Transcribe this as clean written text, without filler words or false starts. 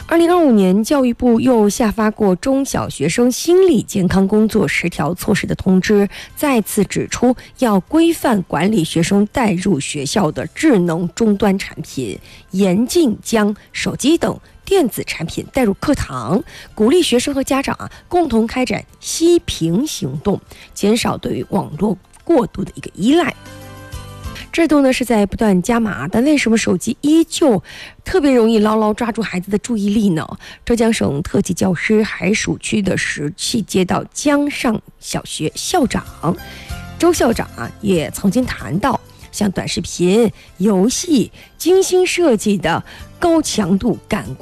2025年，教育部又下发过中小学生心理健康工作10条措施的通知，再次指出要规范管理学生带入学校的智能终端产品，严禁将手机等电子产品带入课堂，鼓励学生和家长共同开展息屏行动，减少对于网络过度的一个依赖。制度呢是在不断加码，但为什么手机依旧特别容易牢牢抓住孩子的注意力呢？浙江省特级教师海曙区的石器街道江上小学校长周校长也曾经谈到，像短视频、游戏、精心设计的高强度感官